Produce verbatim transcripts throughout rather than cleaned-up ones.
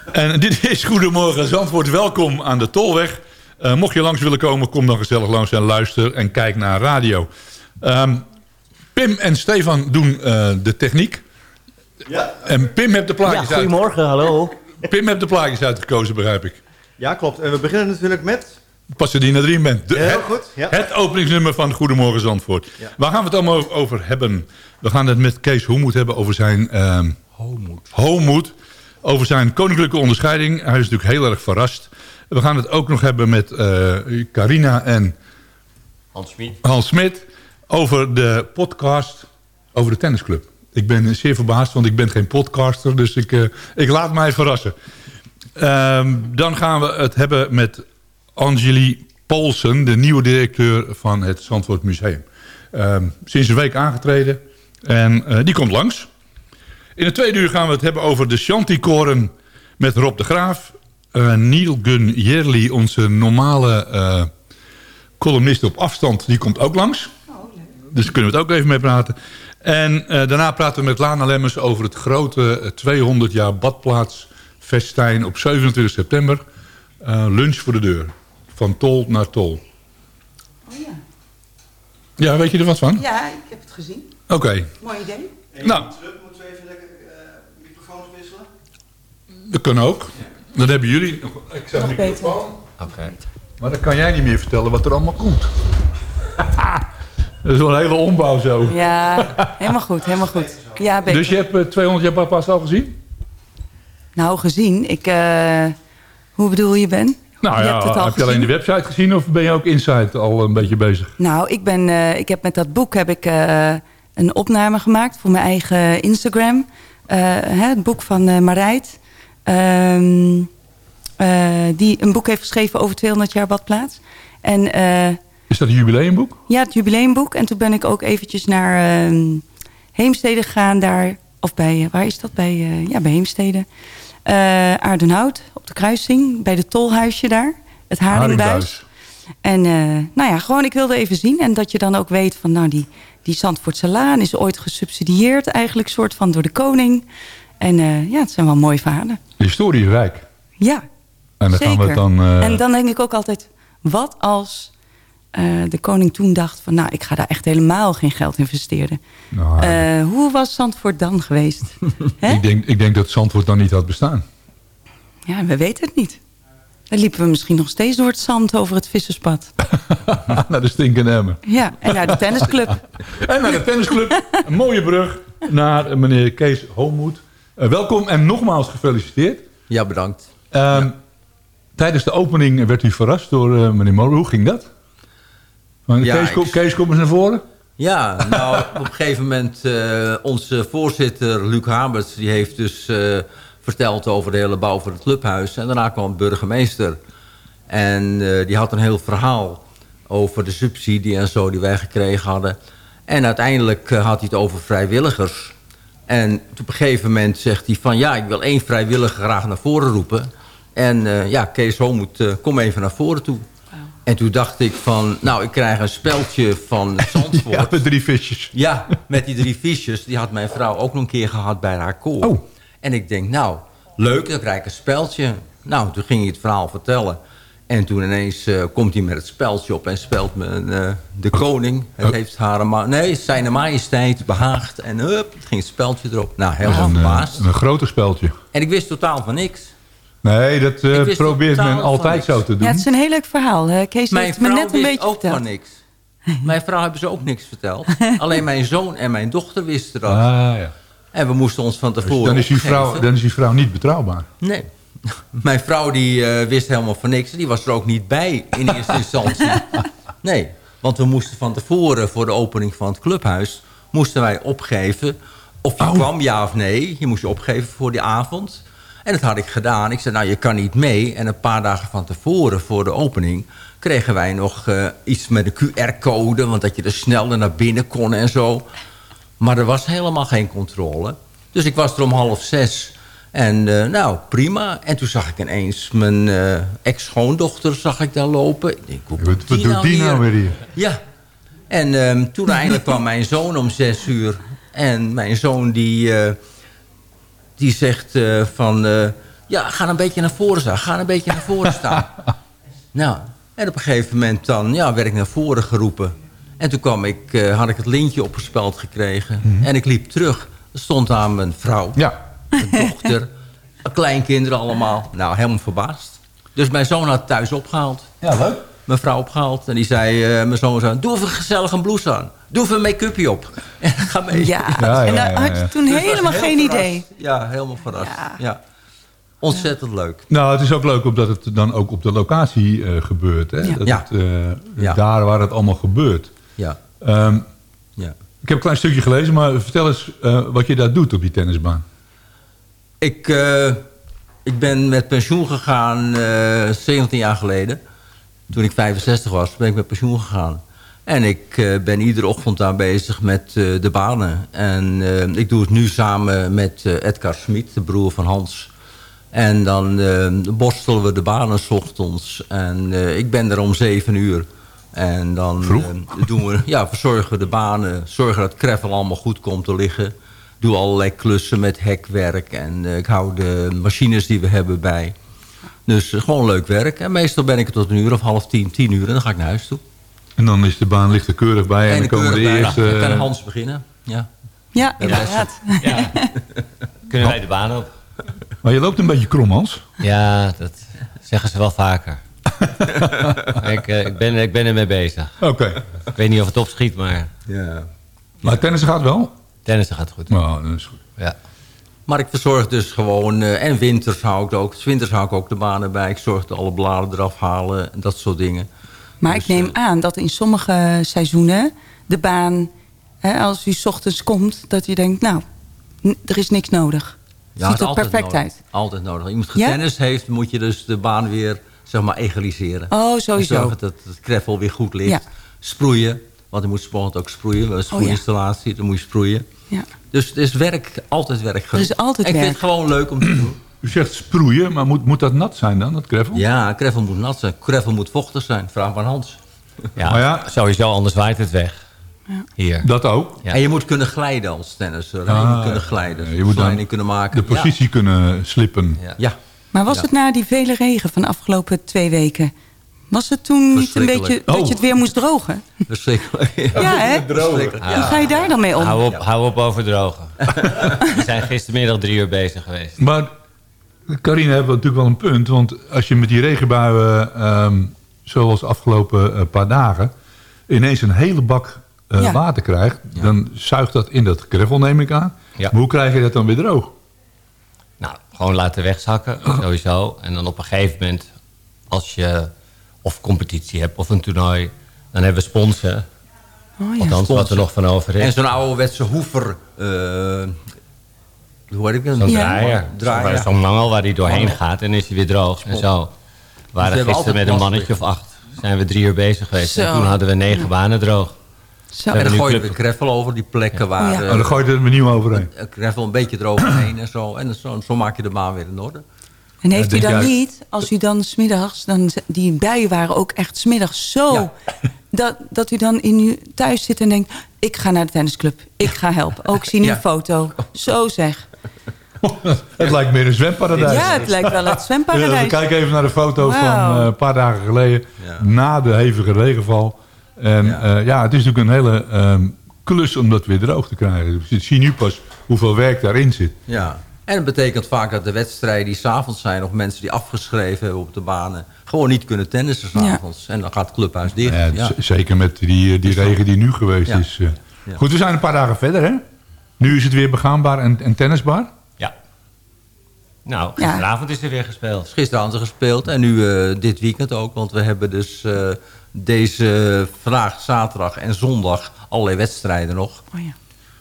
En dit is Goedemorgen Zandvoort. Welkom aan de Tolweg. Uh, mocht je langs willen komen, kom dan gezellig langs en luister en kijk naar radio. Um, Pim en Stefan doen uh, de techniek. Ja. En Pim heeft de plaatjes ja, goedemorgen, uit... hallo. Pim heeft de plaatjes uitgekozen, begrijp ik. Ja, klopt. En we beginnen natuurlijk met... Pasadena Dream Band. De, Heel het, goed. Ja. Het openingsnummer van Goedemorgen Zandvoort. Ja. Waar gaan we het allemaal over hebben? We gaan het met Kees Hoemoed hebben over zijn... Um, Homoed. Homoed. Over zijn koninklijke onderscheiding. Hij is natuurlijk heel erg verrast. We gaan het ook nog hebben met uh, Carina en... Hans Smit. Hans Smit. Over de podcast over de tennisclub. Ik ben zeer verbaasd, want ik ben geen podcaster. Dus ik, uh, ik laat mij verrassen. Um, dan gaan we het hebben met Angelie Paulsen, de nieuwe directeur van het Zandvoort Museum. Um, sinds een week aangetreden. En uh, die komt langs. In het tweede uur gaan we het hebben over de Chanticoren met Rob de Graaf. Uh, Neil Gunn Jerli, onze normale uh, columnist op afstand, die komt ook langs. Oh, dus daar kunnen we het ook even mee praten. En uh, daarna praten we met Lana Lemmers over het grote uh, tweehonderd jaar badplaatsfestijn op zevenentwintig september. Uh, lunch voor de deur. Van tol naar tol. Oh ja. Ja, weet je er wat van? Ja, ik heb het gezien. Oké. Okay. Mooi idee. Even nou. terug, moeten we even lekker uh, microfoons wisselen? Dat kan ook. Dan hebben jullie... Ik zeg nog microfoon. Oké. Maar dan kan jij niet meer vertellen wat er allemaal komt. Dat is wel een hele ombouw zo. Ja, helemaal goed, helemaal goed. Ja, beter. Dus je hebt uh, tweehonderd jaar badplaats al gezien? Nou, gezien. Ik, uh, hoe bedoel je, Ben? Nou je ja, hebt het al heb je gezien? alleen de website gezien of ben je ook inside al een beetje bezig? Nou, ik, ben, uh, ik heb met dat boek heb ik, uh, een opname gemaakt voor mijn eigen Instagram. Uh, hè, het boek van uh, Marijt. Um, uh, die een boek heeft geschreven over tweehonderd jaar badplaats. En, uh, is dat een jubileumboek? Ja, het jubileumboek. En toen ben ik ook eventjes naar uh, Heemstede gegaan daar. Of bij, uh, waar is dat? Bij, uh, ja, bij Heemstede. Uh, Aardenhout, op de kruising. Bij de tolhuisje daar. Het Haringbuis. En uh, nou ja, gewoon ik wilde even zien. En dat je dan ook weet van nou die, die Zandvoortse Laan is ooit gesubsidieerd. Eigenlijk soort van door de koning. En uh, ja, het zijn wel mooie verhalen. De historie is rijk. Ja, en dan zeker. Gaan we dan, uh... En dan denk ik ook altijd, wat als uh, de koning toen dacht van nou, ik ga daar echt helemaal geen geld investeren. Nou, uh, hoe was Zandvoort dan geweest? ik, denk, ik denk dat Zandvoort dan niet had bestaan. Ja, we weten het niet. Dan liepen we misschien nog steeds door het zand over het visserspad. Naar de stinkende emmer. Ja, en naar de tennisclub. En naar de tennisclub. Een mooie brug naar meneer Kees Hoemoed. Uh, welkom en nogmaals gefeliciteerd. Ja, bedankt. Uh, ja. Tijdens de opening werd u verrast door uh, meneer Molen. Hoe ging dat? Van, ja, Kees, ik... Kees, kom eens naar voren. Ja, nou, op een gegeven moment... Uh, onze voorzitter, Luc Haberts, die heeft dus... Uh, verteld over de hele bouw van het clubhuis. En daarna kwam de burgemeester. En uh, die had een heel verhaal over de subsidie en zo die wij gekregen hadden. En uiteindelijk uh, had hij het over vrijwilligers. En op een gegeven moment zegt hij van... ja, ik wil één vrijwilliger graag naar voren roepen. En uh, ja, Kees Hoemoed, uh, kom even naar voren toe. Wow. En toen dacht ik van... nou, ik krijg een speldje van Zandvoort. Ja, met drie visjes. Ja, met die drie visjes. Die had mijn vrouw ook nog een keer gehad bij haar koor. Oh. En ik denk, nou, leuk, dan krijg ik een speldje. Nou, toen ging hij het verhaal vertellen. En toen ineens uh, komt hij met het speldje op en spelt me uh, de koning. Het heeft haar, ma nee, zijn majesteit behaagd. En hup, het ging het speldje erop. Nou, helemaal verbaasd. Een, een groter speldje. En ik wist totaal van niks. Nee, dat uh, probeert men altijd zo te doen. Ja, het is een heel leuk verhaal. Hè? Kees mijn heeft me net een beetje ook verteld. van niks. Mijn vrouw hebben ze ook niks verteld. Alleen mijn zoon en mijn dochter wisten dat. Ah, ja. En we moesten ons van tevoren dus dan is die vrouw, dan is die vrouw niet betrouwbaar. Nee. Mijn vrouw die uh, wist helemaal van niks. Die was er ook niet bij in eerste instantie. Nee, want we moesten van tevoren voor de opening van het clubhuis... moesten wij opgeven of je oh. kwam ja of nee. Je moest je opgeven voor die avond. En dat had ik gedaan. Ik zei, nou, je kan niet mee. En een paar dagen van tevoren voor de opening... kregen wij nog uh, iets met een Q R-code... want dat je er sneller naar binnen kon en zo... Maar er was helemaal geen controle. Dus ik was er om half zes. En uh, nou, prima. En toen zag ik ineens mijn uh, ex-schoondochter zag ik daar lopen. Ik denk, hoe wat wat doet die nou, die nou weer hier? Ja. En um, toen eindelijk kwam mijn zoon om zes uur. En mijn zoon die, uh, die zegt uh, van... Uh, Ja, ga een beetje naar voren staan. Ga een beetje naar voren staan. Nou, en op een gegeven moment dan, ja, werd ik naar voren geroepen. En toen kwam ik, uh, had ik het lintje opgespeld gekregen. Mm-hmm. En ik liep terug. Er stond daar mijn vrouw, Ja. mijn dochter, kleinkinderen allemaal. Nou, helemaal verbaasd. Dus mijn zoon had thuis opgehaald. Ja, leuk. Mijn vrouw opgehaald. En die zei, uh, mijn zoon zei, doe even gezellig een blouse aan. Doe even een make-upje op. En ga mee. Ja, Ja, en ja, dan ja, had je ja. toen Dus helemaal was heel geen verrast. idee. Ja, helemaal verrast. Ja. Ja. Ontzettend leuk. Nou, het is ook leuk omdat het dan ook op de locatie uh, gebeurt. Hè? Ja. Dat Ja. het, uh, Ja. Daar waar het allemaal gebeurt. Ja. Um, Ja. ik heb een klein stukje gelezen, maar vertel eens uh, wat je daar doet op die tennisbaan. Ik, uh, ik ben met pensioen gegaan uh, zeventien jaar geleden. Toen ik vijfenzestig was, ben ik met pensioen gegaan. En ik uh, ben iedere ochtend daar bezig met uh, de banen. En uh, ik doe het nu samen met uh, Edgar Smit, de broer van Hans. En dan uh, borstelen we de banen 's ochtends. En uh, ik ben er om zeven uur. En dan uh, doen we, ja, verzorgen we de banen. Zorgen dat het gravel allemaal goed komt te liggen. Doe allerlei klussen met hekwerk. En uh, ik hou de machines die we hebben bij. Dus uh, gewoon leuk werk. En meestal ben ik er tot een uur of half tien, tien uur. En dan ga ik naar huis toe. En dan is de baan ligt er keurig bij. En, En dan komen de keurig bij. eerste... Dan kan Hans beginnen. Ja. Ja, Ja, inderdaad. Ja. Kunnen wij de baan op? Maar je loopt een beetje krom, Hans. Ja, dat zeggen ze wel vaker. ik, uh, ik, ben, ik ben ermee bezig. Oké. Okay. Ik weet niet of het opschiet, maar Ja. Maar tennissen gaat wel? tennissen gaat goed. Nou, dat is goed. Ja. Maar ik verzorg dus gewoon... Uh, en winters hou ik ook. 's Winters hou ik ook de banen bij. Ik zorg dat alle bladen eraf halen. En dat soort dingen. Maar Dus, ik neem uh, aan dat in sommige seizoenen de baan, hè, als u 's ochtends komt, dat u denkt, nou, n- er is niks nodig. Ja, Ziet het er is altijd perfect nodig. uit. Altijd nodig. Als iemand Ja? getennist heeft, moet je dus de baan weer, zeg maar, egaliseren. Oh, En sowieso. zorgen dat het gravel weer goed ligt. Ja. Sproeien, want je moet spannend ook sproeien. We hebben een sproeiinstallatie, dan moet je sproeien. Ja. Dus het is werk, altijd werk genoeg. Er is altijd en ik vind werk. het gewoon leuk om te doen. U zegt sproeien, maar moet, moet dat nat zijn dan, dat gravel? Ja, gravel moet nat zijn. Gravel moet vochtig zijn. Vraag maar aan Hans. Ja, Maar ja- sowieso, anders waait het weg. Hier. Dat ook? Ja. En je moet kunnen glijden als tennisser. hè? je Ah, moet kunnen glijden. je moet dan Sliding kunnen maken. De positie kunnen slippen. Ja. Ja. ja. Maar was Ja. het na die vele regen van de afgelopen twee weken, was het toen niet een Verschrikkelijk. beetje dat Oh. je het weer moest drogen? Verschrikkelijk. Ja, hè? Verschrikkelijk. Hoe ga je daar dan mee om? Hou op, hou op overdrogen. We zijn gistermiddag drie uur bezig geweest. Maar Carine heeft natuurlijk wel een punt. Want als je met die regenbuien, um, zoals de afgelopen uh, paar dagen, ineens een hele bak uh, Ja. water krijgt, Ja. dan zuigt dat in dat gravel, neem ik aan. Ja. Maar hoe krijg je dat dan weer droog? Nou, gewoon laten wegzakken, sowieso. En dan op een gegeven moment, als je of competitie hebt of een toernooi, dan hebben we sponsen. Oh, ja. Althans, wat er Sponsen. nog van over En is. zo'n ouderwetse hoever. Uh, hoe heet ik dat? Zo'n Ja. draaier. Draaier. Zo'n zo'n mangel waar die doorheen gaat en is hij weer droog. En zo. We waren hebben gisteren altijd met een plas mannetje of acht. Zijn we drie uur bezig geweest. Zo. En toen hadden we negen banen droog. Zo. En dan nu gooi je club- weer gravel over die plekken waar... Oh, ja. uh, Oh, dan gooi je er nieuw overheen. uh, gravel een beetje eroverheen en zo. En zo, zo maak je de baan weer in orde. En heeft Ja, u denk dan jij- niet, als u dan smiddags, dan z- die buien waren ook echt smiddags zo, Ja. dat, dat u dan in uw thuis zit en denkt, ik ga naar de tennisclub, ik ga helpen. Ook zie nu Ja. een foto. Zo zeg. Het lijkt meer een zwemparadijs. Ja, het lijkt wel het Ja, we zwemparadijs. kijken even naar de foto Wauw. van uh, een paar dagen geleden. Ja. Na de hevige regenval. En Ja. ja, ja het is natuurlijk een hele um, klus om dat weer droog te krijgen. Dus je ziet nu pas hoeveel werk daarin zit. Ja. En dat betekent vaak dat de wedstrijden die 's avonds zijn... of mensen die afgeschreven hebben op de banen... gewoon niet kunnen tennissen 's Ja. avonds. En dan gaat het clubhuis dicht. Ja, Ja. z- Zeker met die, die regen die nu geweest Ja. is. uh. Ja. Goed, we zijn een paar dagen verder, hè? Nu is het weer begaanbaar en, en tennisbaar. Ja. Nou, gisteravond is er weer gespeeld. Gisteravond is er gespeeld en nu uh, dit weekend ook. Want we hebben dus uh, deze vandaag, zaterdag en zondag allerlei wedstrijden nog. Oh, ja.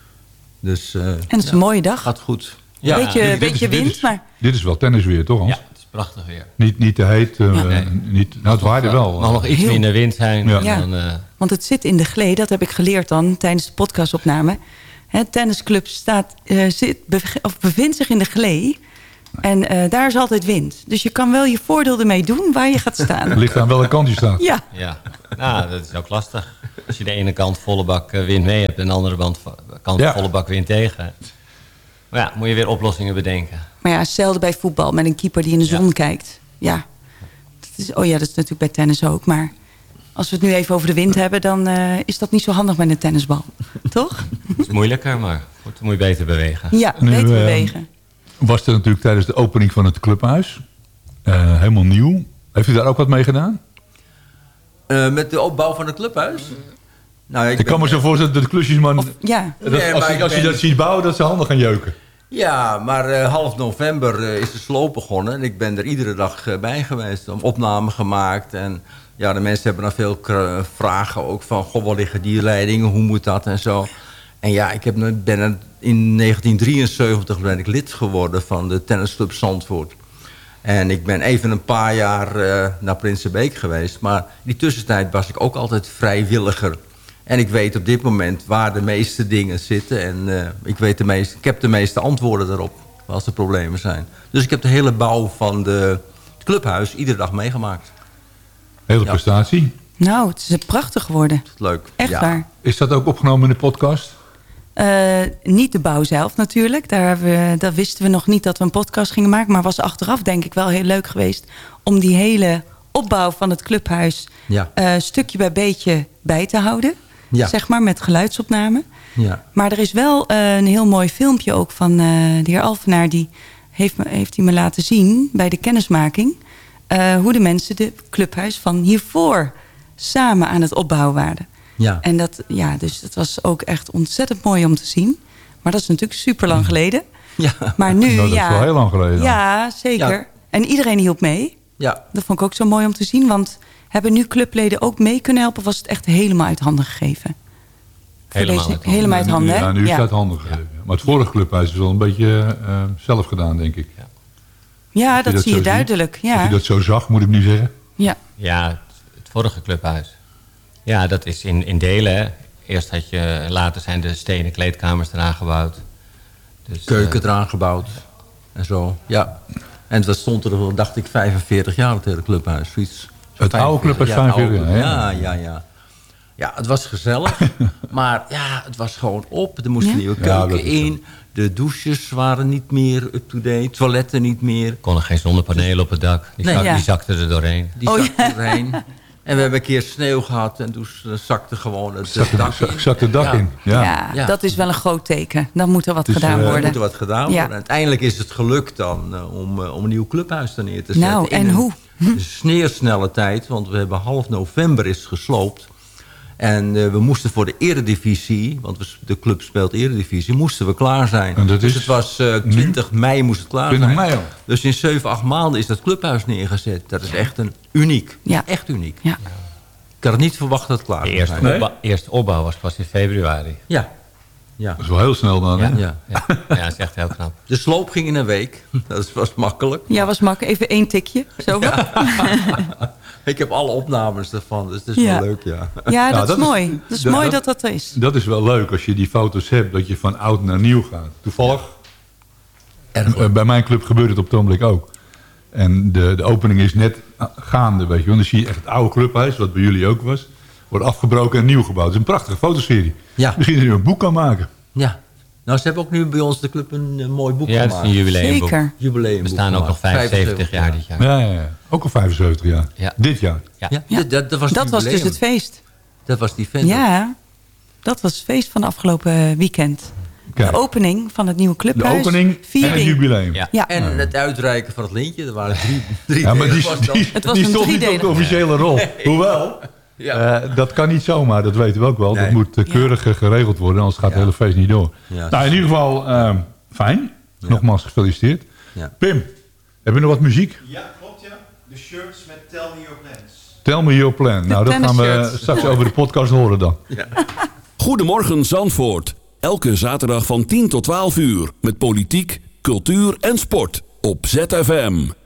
Dus uh, En het is een mooie dag. gaat goed. Een beetje, Dit- dit beetje is- dit wind, is- maar Dit is wel tennisweer, toch Hans? Ja, het is prachtig weer. Niet, niet te heet. uh, Ja. Nee. niet, nou, het waaide wel. Het mag nog iets Heel- minder wind zijn. Ja. En Ja. dan, uh, want het zit in de glee, dat heb ik geleerd dan tijdens de podcastopname. Het tennisclub staat, eh, zit, bev- of bevindt zich in de glee. En eh, daar is altijd wind. Dus je kan wel je voordeel ermee doen waar je gaat Het staan. ligt aan welke kant je staat. Ja, ja, nou, dat is ook lastig. Als je de ene kant volle bak uh, wind mee hebt... en de andere kant, kant Ja. volle bak wind tegen. Maar ja, moet je weer oplossingen bedenken. Maar ja, hetzelfde bij voetbal met een keeper die in de zon Ja. kijkt. Ja. Dat is, oh ja, dat is natuurlijk bij tennis ook. Maar als we het nu even over de wind hebben... dan uh, is dat niet zo handig met een tennisbal. Toch? Het is moeilijker, maar goed, dan moet je beter bewegen. Ja, Nu, beter uh, bewegen. Was er natuurlijk tijdens de opening van het clubhuis. Uh, helemaal nieuw. Heeft u daar ook wat mee gedaan? Uh, met de opbouw van het clubhuis? Nou, Ik, ik kan me zo voorstellen dat de klusjesman... Of, ja. dat, Nee, als maar hij, ik als hij ben- dat ziet bouwen, dat zijn handen gaan jeuken. Ja, maar uh, half november uh, is de sloop begonnen. En ik ben er iedere dag uh, bij geweest. Opnamen gemaakt. En ja, de mensen hebben dan veel uh, vragen ook van... Goh, waar liggen die leidingen? Hoe moet dat? En zo. En ja, ik heb, ben er, in negentien drieënzeventig ben ik lid geworden van de tennisclub Zandvoort. En ik ben even een paar jaar uh, naar Prinsenbeek geweest. Maar in die tussentijd was ik ook altijd vrijwilliger. En ik weet op dit moment waar de meeste dingen zitten. En uh, ik, weet de meeste, ik heb de meeste antwoorden daarop, als er problemen zijn. Dus ik heb de hele bouw van de, het clubhuis iedere dag meegemaakt. Hele Ja. prestatie. Nou, het is prachtig geworden. Leuk. Echt ja. waar. Is dat ook opgenomen in de podcast? Uh, niet de bouw zelf natuurlijk. Daar, hebben we, daar wisten we nog niet dat we een podcast gingen maken. Maar was achteraf denk ik wel heel leuk geweest... om die hele opbouw van het clubhuis... Ja. Uh, stukje bij beetje bij te houden. Ja. Zeg maar, met geluidsopname. Ja. Maar er is wel uh, een heel mooi filmpje ook van uh, de heer Alvenaar. Die heeft, me, heeft hij me laten zien bij de kennismaking. Uh, hoe de mensen de clubhuis van hiervoor samen aan het opbouwen waren. Ja. En dat, ja, dus dat was ook echt ontzettend mooi om te zien. Maar dat is natuurlijk super lang geleden. Ja. Maar nu, Nou, dat ja. is wel heel lang geleden. Ja, zeker. Ja. En iedereen hielp mee. Ja. Dat vond ik ook zo mooi om te zien. Want hebben nu clubleden ook mee kunnen helpen? Of was het echt helemaal uit handen gegeven? Voor Helemaal deze- uit handen. helemaal uit handen, hè? Ja, nu is ja. dat handig gegeven. Maar het vorige clubhuis is wel een beetje uh, zelf gedaan, denk ik. Ja, Als je dat, zie je zo ziet. duidelijk. Als Ja. je dat zo zag, moet ik nu zeggen. Ja. Ja, het, het vorige clubhuis. Ja, dat is in, in delen. Hè. Eerst had je, later zijn de stenen kleedkamers eraan gebouwd. Dus, Keuken eh, eraan gebouwd. En zo, ja. En dat stond er, dacht ik, vijfenveertig jaar, het hele clubhuis. Zoiets. Het oude clubhuis, Ja, vijfenveertig oude- jaar, Ja, ja, ja. Ja, het was gezellig. Maar ja, het was gewoon op. Er moest Ja. een nieuwe Ja, keuken dat is zo. in. De douches waren niet meer up-to-date. Toiletten niet meer. konden geen zonnepanelen op het dak. Die, Nee. zak, Ja. die zakten er doorheen. Die Oh, zakte ja. erheen. En we hebben een keer sneeuw gehad. En toen zakte gewoon het Zak, dak zak, in. zak het dak Ja. in. Ja. Ja, Ja. dat is wel een groot teken. Dan moet er wat Het is, gedaan eh, Er worden. moet er wat gedaan worden. Ja. En uiteindelijk is het gelukt dan uh, om, uh, om een nieuw clubhuis daar neer te zetten. Nou, In en een hoe? sneersnelle tijd, want we hebben half november is gesloopt. En uh, we moesten voor de eredivisie, want we, de club speelt eredivisie, moesten we klaar zijn. En dat dus is het was uh, twintig mei moest het klaar twintig zijn. mei al. Dus in zeven, acht maanden is dat clubhuis neergezet. Dat is echt een uniek. Ja. Echt uniek. Ja. Ik had het niet verwacht dat het klaar De zou eerste, zijn. opbouw, eerste opbouw was pas in februari. Ja. Ja. Dat is wel heel snel dan, hè? Ja, Ja. ja. ja, dat is echt heel knap. De sloop ging in een week. Dat was makkelijk. Ja, was makkelijk. Even één tikje. Zo. Ja, Ik heb alle opnames ervan, dus dat is Ja. wel leuk, ja. dat, Nou, is dat is- mooi. Dat is dat- mooi dat- dat dat er is. Dat is wel leuk als je die foto's hebt, dat je van oud naar nieuw gaat. Toevallig, eh, bij mijn club gebeurt het op het ogenblik ook. En de, de opening is net gaande, weet je. Want dan zie je echt het oude clubhuis, wat bij jullie ook was, wordt afgebroken en nieuw gebouwd. Het is een prachtige fotoserie. Ja. Misschien dat je een boek kan maken. Ja. Nou, ze hebben ook nu bij ons de club een, eh, mooi boek Ja, dat is gemaakt. een jubileumboek. Zeker. Jubileumboek We staan ook gemaakt. nog vijfenzeventig jaar dit jaar. Ja, ja, ja. Ook al vijfenzeventig jaar. Ja. Dit jaar. Ja. Ja, Ja. Dat, dat, dat was, het Dat was dus jubileum. het feest. Dat was die vent. Ja, dat was het feest van afgelopen weekend. Kijk, De opening van het nieuwe de clubhuis. opening en het Viering. jubileum. Ja. Ja. En het uitreiken van het lintje. Er waren drie, drie Ja, maar delen die, was dat. die, Het was die een stond niet op de driedelig. officiële rol. Hoewel, Ja. eh, dat kan niet zomaar, dat weten we ook wel. Nee. Dat moet eh, keurig eh, geregeld worden, anders gaat het Ja. hele feest niet door. Ja. Nou, in ieder geval, eh, fijn. Ja. Nogmaals gefeliciteerd. Ja. Pim, heb je nog wat muziek? Ja, klopt ja. De shirts met Tell Me Your Plans. Tell me your plan. Nou, dat gaan we tennisshirts. straks over de podcast horen dan. Goedemorgen Zandvoort. Elke zaterdag van tien tot twaalf uur. Met politiek, cultuur en sport. Op Z F M.